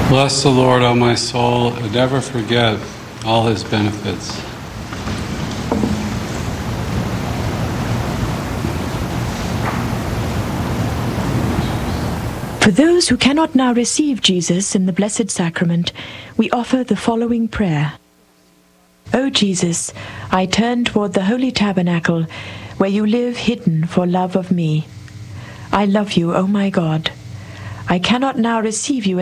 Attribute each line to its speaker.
Speaker 1: Bless the Lord, O my soul, and never forget all his benefits.
Speaker 2: For those who cannot now receive Jesus in the Blessed Sacrament, we offer the following prayer. O Jesus, I turn toward the Holy Tabernacle, where you live hidden for love of me. I love you, O my God. I cannot now receive you